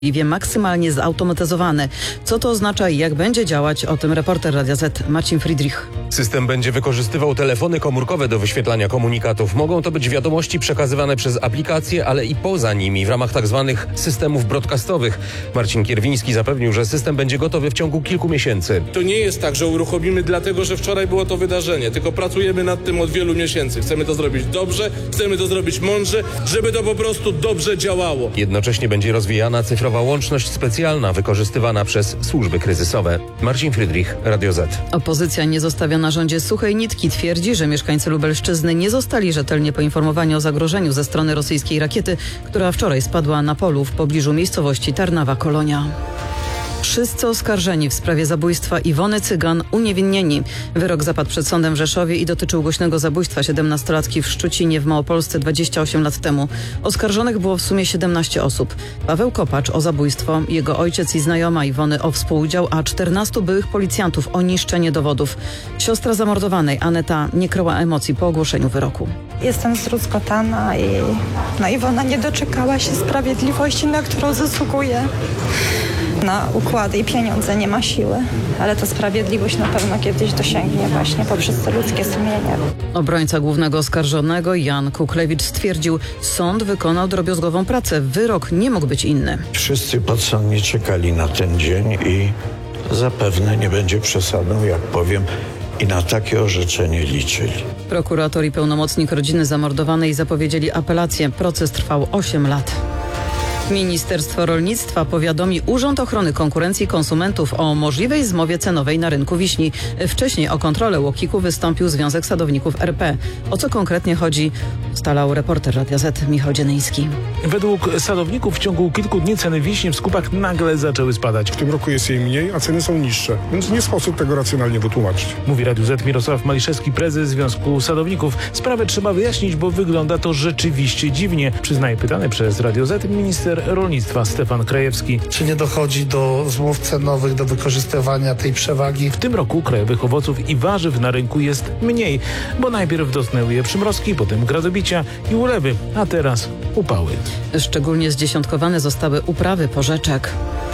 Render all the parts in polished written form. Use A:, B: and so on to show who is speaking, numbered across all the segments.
A: maksymalnie zautomatyzowany. Co to oznacza i jak będzie działać? O tym reporter Radia Z Marcin Friedrich.
B: System będzie wykorzystywał telefony komórkowe do wyświetlania komunikatów. Mogą to być wiadomości przekazywane przez aplikacje, ale i poza nimi w ramach tzw. systemów broadcastowych. Marcin Kierwiński zapewnił, że system będzie gotowy w ciągu kilku miesięcy.
C: To nie jest tak, że uruchomimy dlatego, że wczoraj było to wydarzenie, tylko pracujemy nad tym od wielu miesięcy. Chcemy to zrobić dobrze, chcemy to zrobić mądrze, żeby to po prostu dobrze działało.
B: Jednocześnie będzie rozwijana cyfrowa łączność specjalna wykorzystywana przez służby kryzysowe. Marcin Friedrich, Radio Z.
A: Opozycja nie zostawia na rządzie suchej nitki. Twierdzi, że mieszkańcy Lubelszczyzny nie zostali rzetelnie poinformowani o zagrożeniu ze strony rosyjskiej rakiety, która wczoraj spadła na polu w pobliżu miejscowości Tarnawa-Kolonia. Wszyscy oskarżeni w sprawie zabójstwa Iwony Cygan uniewinnieni. Wyrok zapadł przed sądem w Rzeszowie i dotyczył głośnego zabójstwa 17-latki w Szczucinie w Małopolsce 28 lat temu. Oskarżonych było w sumie 17 osób. Paweł Kopacz o zabójstwo, jego ojciec i znajoma Iwony o współudział, a 14 byłych policjantów o niszczenie dowodów. Siostra zamordowanej, Aneta, nie kryła emocji po ogłoszeniu wyroku.
D: Jestem zdruzgotana i Iwona nie doczekała się sprawiedliwości, na którą zasługuje. Na układy i pieniądze nie ma siły, ale ta sprawiedliwość na pewno kiedyś dosięgnie właśnie poprzez to ludzkie sumienie.
A: Obrońca głównego oskarżonego Jan Kuklewicz stwierdził, sąd wykonał drobiazgową pracę, wyrok nie mógł być inny.
E: Wszyscy podsądni czekali na ten dzień i zapewne nie będzie przesadą, jak powiem, i na takie orzeczenie liczyli.
A: Prokurator i pełnomocnik rodziny zamordowanej zapowiedzieli apelację. Proces trwał 8 lat. Ministerstwo Rolnictwa powiadomi Urząd Ochrony Konkurencji i Konsumentów o możliwej zmowie cenowej na rynku wiśni. Wcześniej o kontrolę UOKiK-u wystąpił Związek Sadowników RP. O co konkretnie chodzi, ustalał reporter Radia Z Michał Dzienyński.
F: Według sadowników w ciągu kilku dni ceny wiśni w skupach nagle zaczęły spadać.
G: W tym roku jest jej mniej, a ceny są niższe, więc nie sposób tego racjonalnie wytłumaczyć.
F: Mówi Radiu Z Mirosław Maliszewski, prezes Związku Sadowników. Sprawę trzeba wyjaśnić, bo wygląda to rzeczywiście dziwnie, przyznaje pytany przez Radio Z minister rolnictwa Stefan Krajewski.
H: Czy nie dochodzi do zmów cenowych, do wykorzystywania tej przewagi?
F: W tym roku krajowych owoców i warzyw na rynku jest mniej, bo najpierw dotknęły je przymrozki, potem gradobicia i ulewy, a teraz upały.
A: Szczególnie zdziesiątkowane zostały uprawy porzeczek.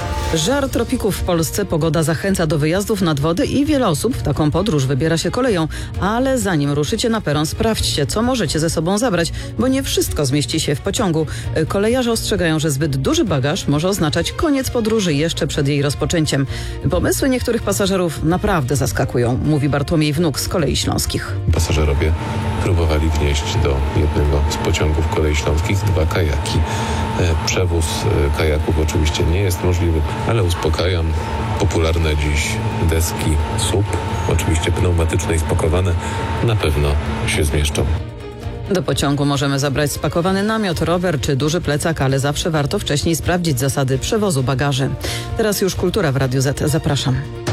A: Żar tropików w Polsce, pogoda zachęca do wyjazdów nad wodę i wiele osób w taką podróż wybiera się koleją. Ale zanim ruszycie na peron, sprawdźcie, co możecie ze sobą zabrać, bo nie wszystko zmieści się w pociągu. Kolejarze ostrzegają, że zbyt duży bagaż może oznaczać koniec podróży jeszcze przed jej rozpoczęciem. Pomysły niektórych pasażerów naprawdę zaskakują, mówi Bartłomiej Wnuk z Kolei Śląskich.
I: Pasażerowie próbowali wnieść do jednego z pociągów Kolei Śląskich 2 kajaki. Przewóz kajaków oczywiście nie jest możliwy, ale uspokajam. Popularne dziś deski SUP, oczywiście pneumatyczne i spakowane, na pewno się zmieszczą.
A: Do pociągu możemy zabrać spakowany namiot, rower czy duży plecak, ale zawsze warto wcześniej sprawdzić zasady przewozu bagaży. Teraz już kultura w Radiu Z. Zapraszam.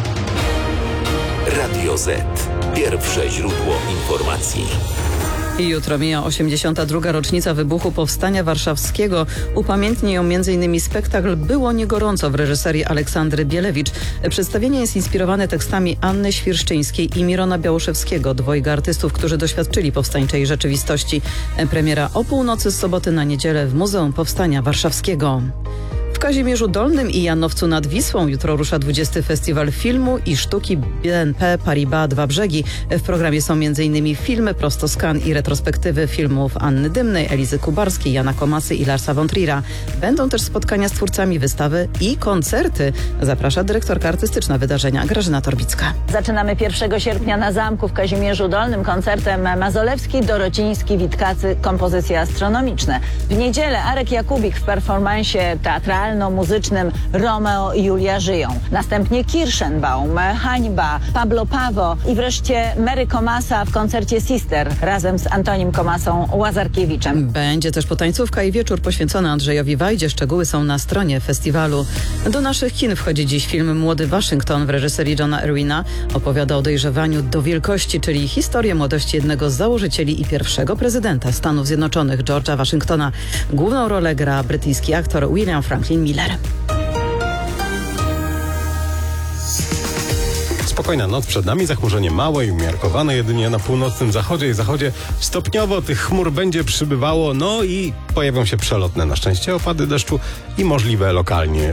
J: Radio Z. Pierwsze źródło informacji.
A: I jutro mija 82. rocznica wybuchu Powstania Warszawskiego. Upamiętni ją m.in. spektakl Było niegorąco w reżyserii Aleksandry Bielewicz. Przedstawienie jest inspirowane tekstami Anny Świerszczyńskiej i Mirona Białoszewskiego, dwojga artystów, którzy doświadczyli powstańczej rzeczywistości. Premiera o północy z soboty na niedzielę w Muzeum Powstania Warszawskiego. W Kazimierzu Dolnym i Janowcu nad Wisłą jutro rusza 20. Festiwal Filmu i Sztuki BNP Paribas Dwa Brzegi. W programie są m.in. filmy prosto z Cannes i retrospektywy filmów Anny Dymnej, Elizy Kubarskiej, Jana Komasy i Larsa von Trier'a. Będą też spotkania z twórcami wystawy i koncerty. Zaprasza dyrektorka artystyczna wydarzenia Grażyna Torbicka.
K: Zaczynamy 1 sierpnia na zamku w Kazimierzu Dolnym koncertem Mazolewski, Dorociński, Witkacy, kompozycje astronomiczne. W niedzielę Arek Jakubik w performansie teatralno-muzycznym Romeo i Julia żyją. Następnie Kirschenbaum, Hańba, Pablo Pawo i wreszcie Mary Komasa w koncercie Sister razem z Antonim Komasą Łazarkiewiczem.
A: Będzie też potańcówka i wieczór poświęcony Andrzejowi Wajdzie. Szczegóły są na stronie festiwalu. Do naszych kin wchodzi dziś film Młody Waszyngton w reżyserii Johna Irwina. Opowiada o dojrzewaniu do wielkości, czyli historię młodości jednego z założycieli i pierwszego prezydenta Stanów Zjednoczonych, George'a Waszyngtona. Główną rolę gra brytyjski aktor William Franklin Miller.
L: Spokojna noc przed nami, zachmurzenie małe i umiarkowane, jedynie na północnym zachodzie i zachodzie stopniowo tych chmur będzie przybywało, no i pojawią się przelotne na szczęście opady deszczu i możliwe lokalnie